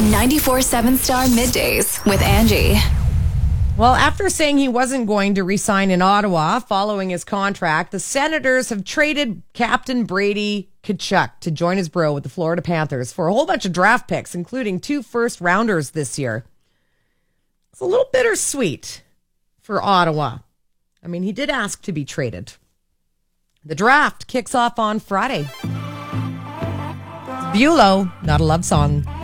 94.7 Star Middays with Angie. Well, after saying he wasn't going to re-sign in Ottawa following his contract, the Senators have traded Captain Brady Tkachuk to join his bro with the Florida Panthers for a whole bunch of draft picks, including 2 first-rounders this year. It's a little bittersweet for Ottawa. I mean, he did ask to be traded. The draft kicks off on Friday. Bulow, not a love song.